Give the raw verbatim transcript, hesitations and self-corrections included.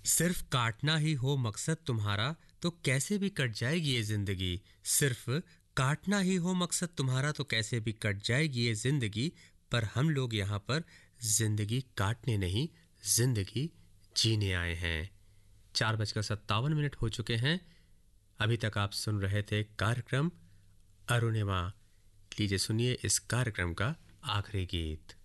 सिर्फ काटना ही हो मकसद तुम्हारा तो कैसे भी कट जाएगी ये जिंदगी। सिर्फ काटना ही हो मकसद तुम्हारा तो कैसे भी कट जाएगी ये जिंदगी। पर हम लोग यहाँ पर जिंदगी काटने नहीं, जिंदगी जीने आए हैं। चार बजकर सत्तावन मिनट हो चुके हैं। अभी तक आप सुन रहे थे कार्यक्रम अरुणिमा। लीजिए सुनिए इस कार्यक्रम का आखिरी गीत।